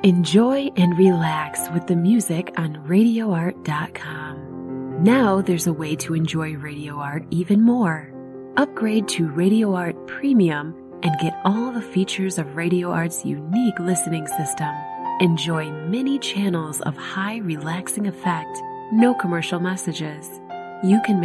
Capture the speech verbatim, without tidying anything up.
Enjoy and relax with the music on radio art dot com. Now there's a way to enjoy Radio Art even more. Upgrade to Radio Art Premium and get all the features of Radio Art's unique listening system. Enjoy many channels of high relaxing effect, no commercial messages. You can